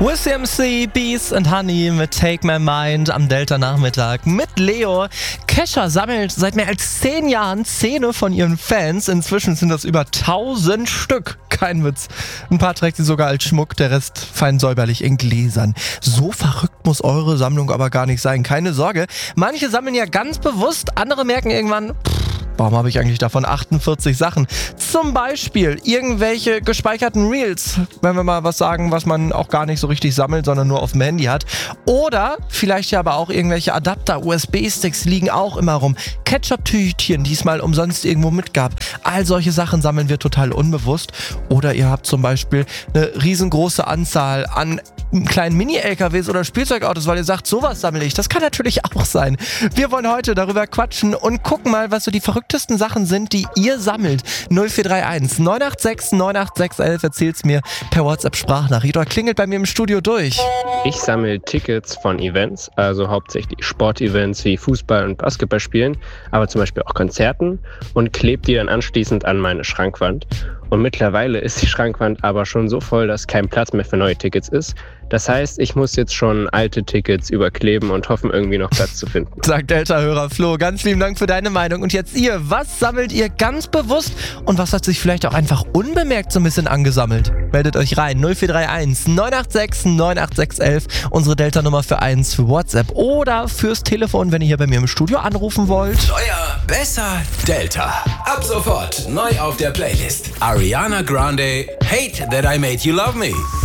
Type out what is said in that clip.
With CMC, Bees and Honey mit Take My Mind am Delta-Nachmittag mit Leo. Kesha sammelt seit mehr als 10 Jahren Zähne von ihren Fans. Inzwischen sind das über 1000 Stück. Kein Witz. Ein paar trägt sie sogar als Schmuck, der Rest fein säuberlich in Gläsern. So verrückt muss eure Sammlung aber gar nicht sein. Keine Sorge. Manche sammeln ja ganz bewusst, andere merken irgendwann, warum habe ich eigentlich davon 48 Sachen? Zum Beispiel irgendwelche gespeicherten Reels, wenn wir mal was sagen, was man auch gar nicht so richtig sammelt, sondern nur auf dem Handy hat. Oder vielleicht ja aber auch irgendwelche Adapter, USB-Sticks liegen auch immer rum. Ketchup-Tütchen, die es mal umsonst irgendwo mitgab. All solche Sachen sammeln wir total unbewusst. Oder ihr habt zum Beispiel eine riesengroße Anzahl an kleinen Mini-LKWs oder Spielzeugautos, weil ihr sagt, sowas sammle ich. Das kann natürlich auch sein. Wir wollen heute darüber quatschen und gucken mal, was so die verrücktesten Sachen sind, die ihr sammelt. 0431 986 98611 erzählt's mir per WhatsApp-Sprachnachricht oder klingelt bei mir im Studio durch. Ich sammle Tickets von Events, also hauptsächlich Sportevents wie Fußball- und Basketballspielen, aber zum Beispiel auch Konzerten und klebe die dann anschließend an meine Schrankwand. Und mittlerweile ist die Schrankwand aber schon so voll, dass kein Platz mehr für neue Tickets ist. Das heißt, ich muss jetzt schon alte Tickets überkleben und hoffen, irgendwie noch Platz zu finden. Sagt Delta-Hörer Flo, ganz lieben Dank für deine Meinung. Und jetzt ihr, was sammelt ihr ganz bewusst und was hat sich vielleicht auch einfach unbemerkt so ein bisschen angesammelt? Meldet euch rein, 0431 986 98611, unsere Delta-Nummer für WhatsApp oder fürs Telefon, wenn ihr hier bei mir im Studio anrufen wollt. Teuer, besser, Delta. Ab sofort neu auf der Playlist. Ariana Grande, Hate That I Made You Love Me.